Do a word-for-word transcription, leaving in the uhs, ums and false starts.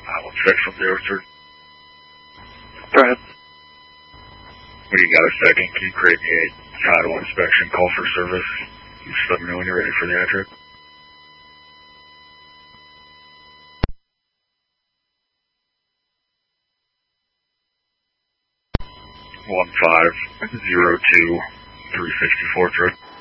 I will check from there, sir. Go ahead. When you got a second, can you create me a title inspection call for service? You just let me know when you're ready for the address. One five zero two three sixty four, sir.